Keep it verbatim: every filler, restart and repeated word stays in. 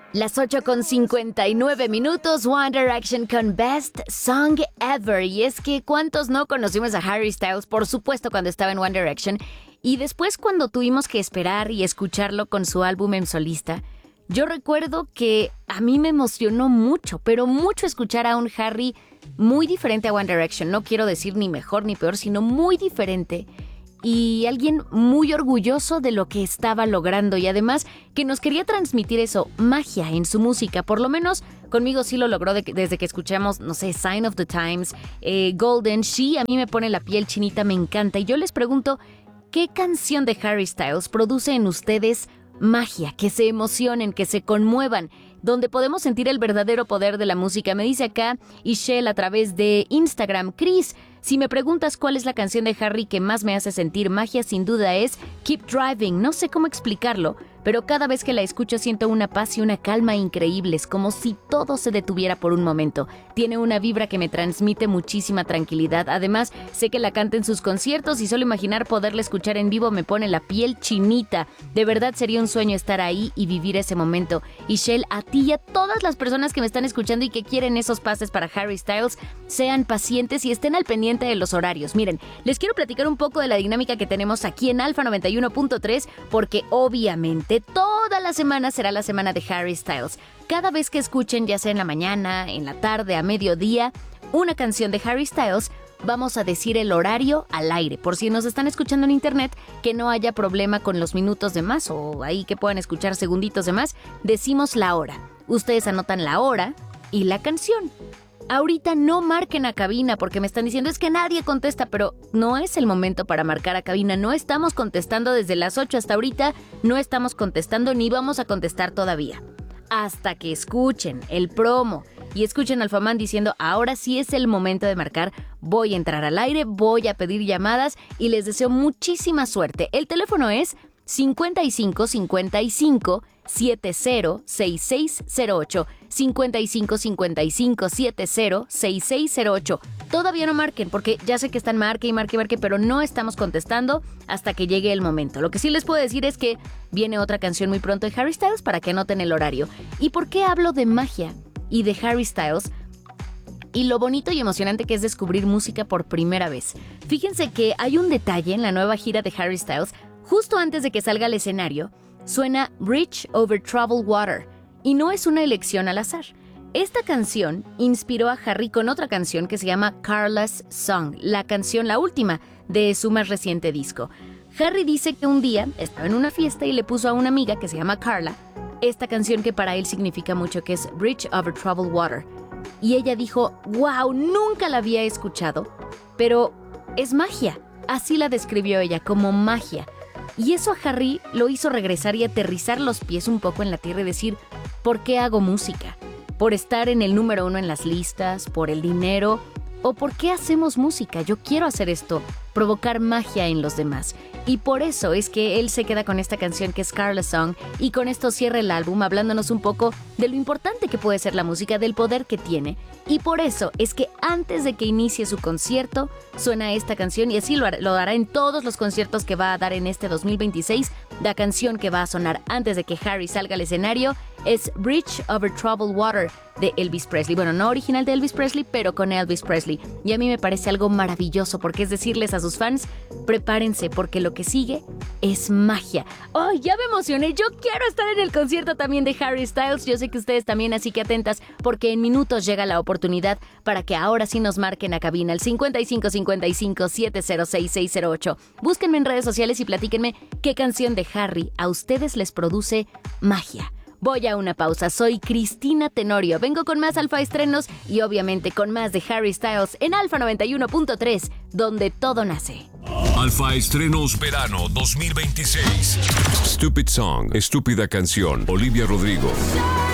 Las ocho con cincuenta y nueve minutos, One Direction con Best Song Ever. Y es que ¿cuántos no conocimos a Harry Styles? Por supuesto cuando estaba en One Direction. Y después cuando tuvimos que esperar y escucharlo con su álbum en solista, yo recuerdo que a mí me emocionó mucho, pero mucho escuchar a un Harry muy diferente a One Direction. No quiero decir ni mejor ni peor, sino muy diferente. Y alguien muy orgulloso de lo que estaba logrando y además que nos quería transmitir eso, magia en su música. Por lo menos conmigo sí lo logró de que, desde que escuchamos, no sé, Sign of the Times, eh, Golden, She, a mí me pone la piel chinita, me encanta. Y yo les pregunto, ¿qué canción de Harry Styles produce en ustedes magia? Que se emocionen, que se conmuevan, donde podemos sentir el verdadero poder de la música. Me dice acá Ishel a través de Instagram, Chris, si me preguntas cuál es la canción de Harry que más me hace sentir magia, sin duda es Keep Driving. No sé cómo explicarlo, pero cada vez que la escucho siento una paz y una calma increíbles, como si todo se detuviera por un momento. Tiene una vibra que me transmite muchísima tranquilidad. Además, sé que la canta en sus conciertos y solo imaginar poderla escuchar en vivo me pone la piel chinita. De verdad sería un sueño estar ahí y vivir ese momento. Ishel, a ti y a todas las personas que me están escuchando y que quieren esos pases para Harry Styles, sean pacientes y estén al pendiente de los horarios. Miren, les quiero platicar un poco de la dinámica que tenemos aquí en Alfa noventa y uno punto tres, porque obviamente toda la semana será la semana de Harry Styles. Cada vez que escuchen, ya sea en la mañana, en la tarde, a mediodía, una canción de Harry Styles, vamos a decir el horario al aire. Por si nos están escuchando en internet, que no haya problema con los minutos de más o ahí que puedan escuchar segunditos de más, decimos la hora. Ustedes anotan la hora y la canción. Ahorita no marquen a cabina porque me están diciendo es que nadie contesta, pero no es el momento para marcar a cabina. No estamos contestando desde las ocho hasta ahorita, no estamos contestando ni vamos a contestar todavía. Hasta que escuchen el promo y escuchen al Faman diciendo ahora sí es el momento de marcar, voy a entrar al aire, voy a pedir llamadas y les deseo muchísima suerte. El teléfono es cincuenta y cinco cincuenta y cinco setenta sesenta y seis cero ocho, cincuenta y cinco cincuenta y cinco setenta sesenta y seis cero ocho. Todavía no marquen porque ya sé que están marque y marque y marque, pero no estamos contestando hasta que llegue el momento. Lo que sí les puedo decir es que viene otra canción muy pronto de Harry Styles para que anoten el horario. ¿Y por qué hablo de magia y de Harry Styles? Y lo bonito y emocionante que es descubrir música por primera vez. Fíjense que hay un detalle en la nueva gira de Harry Styles. Justo antes de que salga al escenario, suena Bridge Over Troubled Water, y no es una elección al azar. Esta canción inspiró a Harry con otra canción que se llama Carla's Song, la canción, la última, de su más reciente disco. Harry dice que un día estaba en una fiesta y le puso a una amiga que se llama Carla esta canción que para él significa mucho, que es Bridge Over Troubled Water. Y ella dijo, wow, nunca la había escuchado, pero es magia. Así la describió ella, como magia. Y eso a Harry lo hizo regresar y aterrizar los pies un poco en la tierra y decir, ¿por qué hago música? ¿Por estar en el número uno en las listas? ¿Por el dinero? ¿O por qué hacemos música? Yo quiero hacer esto, provocar magia en los demás. Y por eso es que él se queda con esta canción que es Carla's Song, y con esto cierra el álbum hablándonos un poco de lo importante que puede ser la música, del poder que tiene. Y por eso es que antes de que inicie su concierto suena esta canción, y así lo hará, lo hará en todos los conciertos que va a dar en este dos mil veintiséis. La canción que va a sonar antes de que Harry salga al escenario es Bridge Over Troubled Water de Elvis Presley. Bueno, no original de Elvis Presley, pero con Elvis Presley. Y a mí me parece algo maravilloso porque es decirles a sus fans, prepárense porque lo que sigue es magia. ¡Oh, ya me emocioné! Yo quiero estar en el concierto también de Harry Styles. Yo sé que ustedes también, así que atentas porque en minutos llega la oportunidad para que ahora sí nos marquen a cabina el cincuenta y cinco cincuenta y cinco setenta sesenta y seis cero ocho. Búsquenme en redes sociales y platíquenme qué canción de Harry a ustedes les produce magia. Voy a una pausa, soy Cristina Tenorio, vengo con más Alfa Estrenos y obviamente con más de Harry Styles en Alfa noventa y uno punto tres, donde todo nace. Alfa Estrenos Verano dos mil veintiséis. Stupid Song, Estúpida Canción, Olivia Rodrigo.